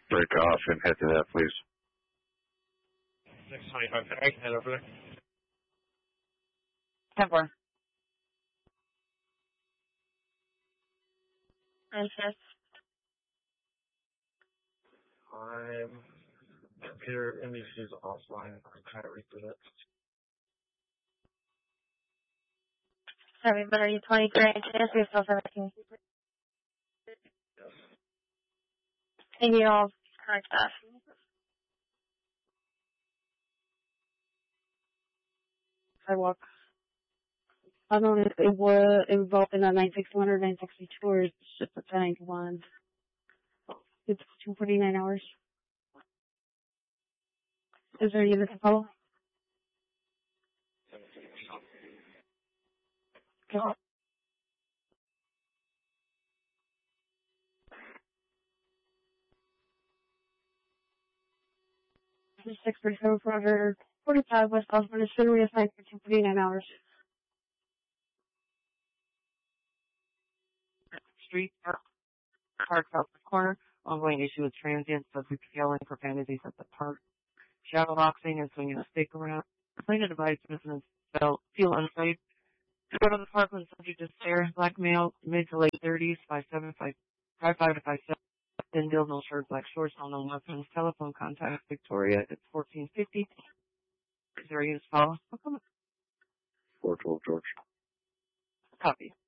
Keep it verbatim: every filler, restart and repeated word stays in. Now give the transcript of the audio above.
break off and head to that, please. six twenty-five, I can head over there. ten four. Princess. I'm computer N B C's offline. I'm trying to reboot it. Sorry, but are you twenty-three inches or still seventeen? Yes. Can you all correct that? Sidewalk. I don't know if it was involved in that nine sixty-one or nine sixty-two or it's just a ten ninety-one. It's two forty-nine hours. Is there any other follow? Okay. six thirty-seven, four forty-five West Osborne is been reassigned for two forty-nine hours. Street, Park, Park South Corner. Ongoing issue with transients, subject to yelling, profanities at the park. Shadow boxing and swinging a stick around. Complainant advised residents felt, feel unsafe. To go to the park when subject is there. Black male, mid to late thirties, five seven, five five to five seven. Thin build, no shirt, black shorts, no known weapons. Telephone contact Victoria at fourteen fifty. Is there a use follow? four twelve George. Copy.